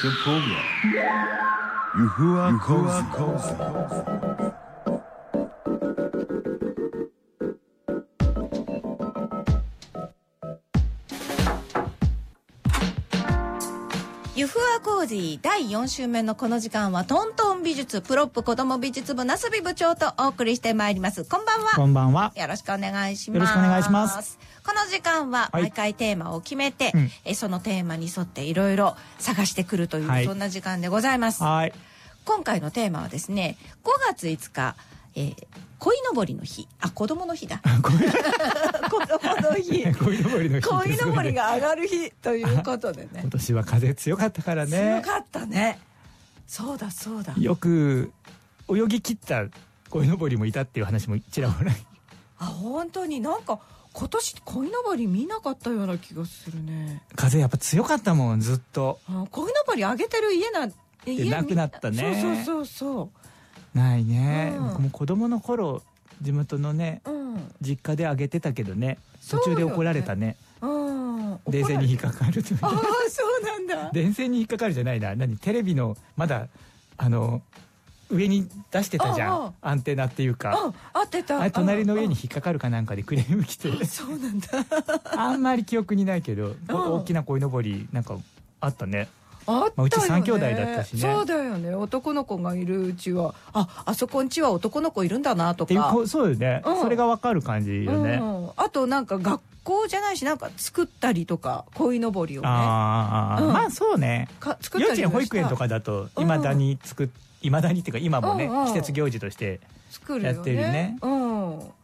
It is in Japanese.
The program Yuhua Kozi. ゆふわコージー第4週目のこの時間はトントン美術プロップ子ども美術部なすび部長とお送りしてまいります。こんばんは。 こんばんは。 よろしくお願いします。 よろしくお願いします。 この時間は毎回テーマを決めて、そのテーマに沿っていろいろ探してくるという、そんな時間でございます。 はい。 今回のテーマはですね、5月5日、鯉のぼりの日。あ、子供の日だ。子供の日。 鯉のぼりの日。 鯉のぼりが上がる日ということでね。 今年は風強かったからね。 強かったね。そうだそうだ。 よく泳ぎ切った鯉のぼりもいたっていう話もちらほら。 あ、本当になんか今年鯉のぼり見なかったような気がするね。 風やっぱ強かったもんずっと。 鯉のぼり上げてる家なくなったね。 そうないね。僕も子供の頃地元のね、実家であげてたけどね、途中で怒られたね。電線に引っかかると。 ああ、そうなんだ。 電線に引っかかるじゃないな。テレビのまだ上に出してたじゃん、アンテナっていうか。 あってた。 あれ隣の上に引っかかるかなんかでクレーム来て。 そうなんだ。 あんまり記憶にないけど、大きな鯉のぼりなんかあったね。 あったよね。 うち3兄弟だったしね。 そうだよね。男の子がいるうちは、あそこんちは男の子いるんだなとか。 そうよね。それがわかる感じよね。 あとなんか学校じゃないし、なんか作ったりとか、鯉のぼりをね。 まあそうね。幼稚園保育園とかだといまだにっていうか今もね、季節行事としてやってるね。